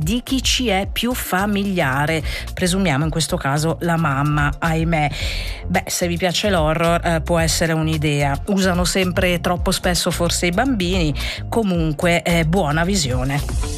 di chi ci è più familiare, presumiamo in questo caso la mamma, ahimè. Se vi piace l'horror può essere un'idea, usano sempre troppo spesso forse i bambini, comunque buona visione.